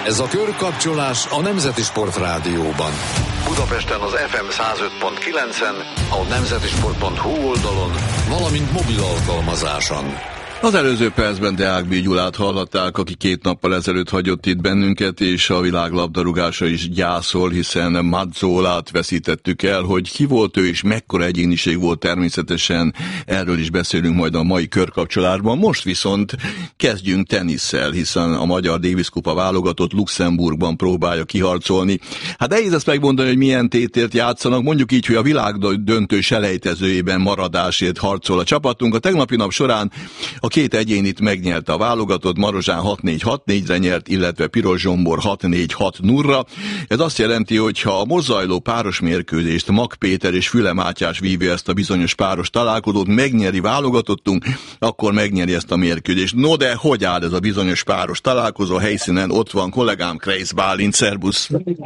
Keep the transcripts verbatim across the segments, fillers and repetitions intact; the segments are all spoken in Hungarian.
Ez a körkapcsolás a Nemzeti Sport Rádióban. Budapesten az ef em száz öt pont kilencen, a nemzetisport pont hu oldalon, valamint mobil alkalmazáson. Az előző percben Deák B. Gyulát hallhatták, aki két nappal ezelőtt hagyott itt bennünket, és a világ labdarúgása is gyászol, hiszen Mazzolát veszítettük el, hogy ki volt ő és mekkora egyéniség volt természetesen, erről is beszélünk majd a mai körkapcsolásban. Most viszont kezdjünk tenisszel, hiszen a Magyar Davis Kupa válogatott Luxemburgban próbálja kiharcolni. Hát nehéz ezt megmondani, hogy milyen tétért játszanak, mondjuk így, hogy a világ döntő selejtezőjében maradásért harcol a csapatunk. A tegnapi nap során a két egyénit megnyerte a válogatott, Marozsán hat négy hat négyre nyert, illetve Piros Zsombor hat négy hat nullra. Ez azt jelenti, hogy ha a most zajló páros mérkőzést Mag Péter és Füle Mátyás vívja ezt a bizonyos páros találkozót, megnyeri válogatottunk, akkor megnyeri ezt a mérkőzést. No de hogy áll ez a bizonyos páros találkozó? A helyszínen ott van kollégám Kreisz Bálint, szerbusz!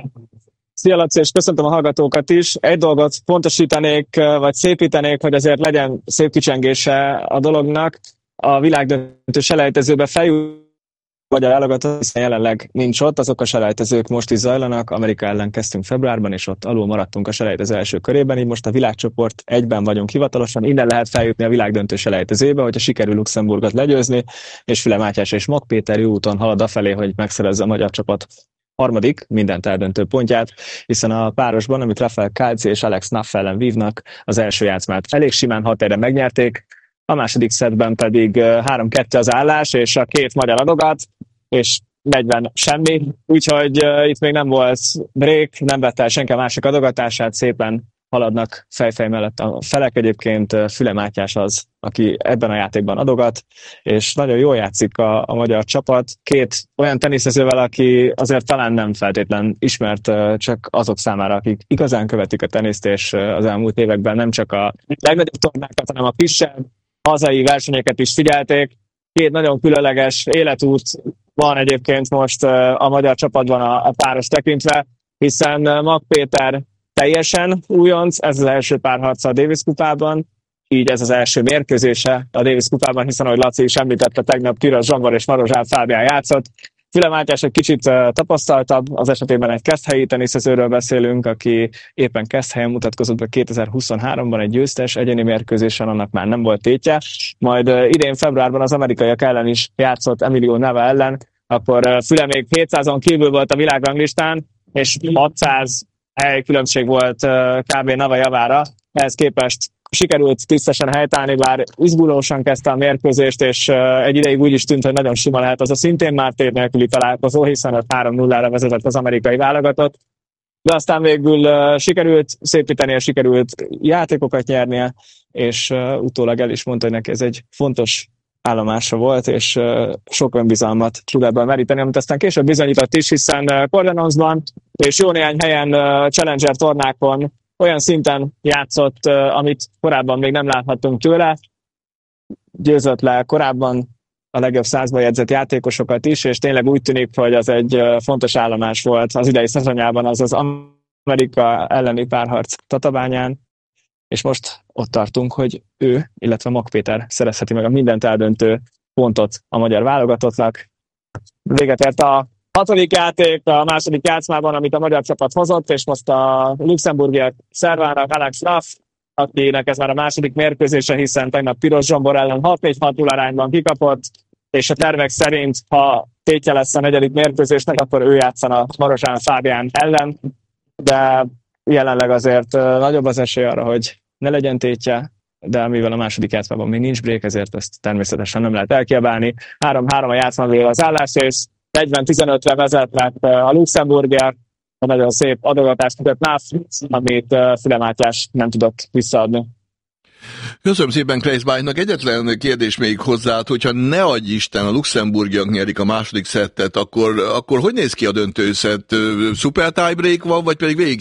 Szia Laci, és köszöntöm a hallgatókat is. Egy dolgot pontosítanék, vagy szépítenék, hogy azért legyen szép kicsengése a dolognak. A világdöntő selejtezőbe feljut, vagy a válogatott, hiszen jelenleg nincs ott, azok a selejtezők most is zajlanak, Amerika ellen kezdtünk februárban, és ott alul maradtunk a selejtező első körében, így most a világcsoport egyben vagyunk hivatalosan, innen lehet feljutni a világdöntő selejtezőbe, hogyha sikerül Luxemburgot legyőzni, és Füle Mátyás és Mag Péter jó úton halad afelé, hogy megszerezze a magyar csapat harmadik, mindent eldöntő pontját, hiszen a párosban, amit Rafael Kálci és Alex Naff ellen vívnak, az első játszmát elég simán hat egyre megnyerték, a második szettben pedig három kettő az állás, és a két magyar adogat, és negyven semmi, úgyhogy uh, itt még nem volt break, nem vette el senki a másik adogatását, szépen haladnak fejfej mellett a felek. Egyébként Füle Mátyás az, aki ebben a játékban adogat, és nagyon jól játszik a, a magyar csapat. Két olyan teniszezővel, aki azért talán nem feltétlen ismert csak azok számára, akik igazán követik a teniszt, és az elmúlt években nem csak a legnagyobb tornákat, hanem a kisebb hazai versenyeket is figyelték. Két nagyon különleges életút van egyébként most a magyar csapatban a, a páros tekintve, hiszen Mag Péter teljesen újonc, ez az első párharca a Davis kupában, így ez az első mérkőzése a Davis kupában, hiszen ahogy Laci is említette, tegnap Piros Zsombor és Marozsán Fábián játszott. Füle Mátyás egy kicsit tapasztaltabb, az esetében egy keszthelyi teniszezőről beszélünk, aki éppen Keszthelyen mutatkozott be kétezer-huszonháromban egy győztes egyéni mérkőzésen, annak már nem volt tétje. Majd idén februárban az amerikaiak ellen is játszott Emilio Nava ellen, akkor Füle még hétszázon kívül volt a világranglistán, és hatszáz hely különbség volt kb. Nava javára. Ehhez képest sikerült tisztesen helytállni, bár izgulósan kezdte a mérkőzést, és egy ideig úgy is tűnt, hogy nagyon sima lehet az a szintén már tét nélküli találkozó, hiszen ott három nullára vezetett az amerikai válogatott. De aztán végül sikerült szépítenie, sikerült játékokat nyernie, és utólag el is mondta, hogy neki ez egy fontos állomása volt, és sok önbizalmat tud ebből meríteni, amit aztán később bizonyított is, hiszen Cordenonsban és jó néhány helyen Challenger tornákon olyan szinten játszott, amit korábban még nem láthattunk tőle. Győzött le korábban a legjobb százba jegyzett játékosokat is, és tényleg úgy tűnik, hogy az egy fontos állomás volt az idei szezonjában, az az Amerika elleni párharc Tatabányán, és most ott tartunk, hogy ő, illetve Mag Péter szerezheti meg a mindent eldöntő pontot a magyar válogatottnak. Véget ért a hatodik játék a második játszmában, amit a magyar csapat hozott, és most a luxemburgiak szervának Alex Naff, akinek ez már a második mérkőzése, hiszen tegnap Piros Zsombor ellen hat négy hat null arányban kikapott, és a tervek szerint, ha tétje lesz a negyedik mérkőzésnek, akkor ő játszana Marozsán Fábián ellen, de jelenleg azért nagyobb az esély arra, hogy ne legyen tétje, de mivel a második játszmában még nincs break, ezért ezt természetesen nem lehet elkiabálni. három három a játszmában az állás, és negyven tizenötre vezetnek a luxemburgiak, a nagyon szép adogatást tudott Naff, amit Füle Mátyás nem tudott visszaadni. Köszönöm szépen Kreisz Bálintnak. Egyetlen kérdés még hozzá, hogyha ne adj Isten, a luxemburgiak nyerik a második szettet, akkor, akkor hogy néz ki a döntő szett? Szuper tiebreak van, vagy pedig végig